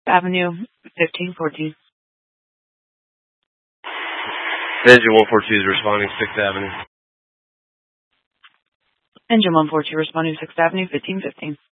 Avenue, 1514. Engine 142 is responding 6th Avenue. Engine 142 responding 6th Avenue, 1515.